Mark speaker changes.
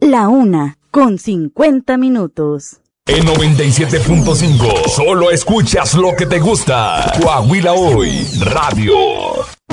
Speaker 1: 1:50
Speaker 2: En 97.5, solo escuchas lo que te gusta. Coahuila Hoy, Radio.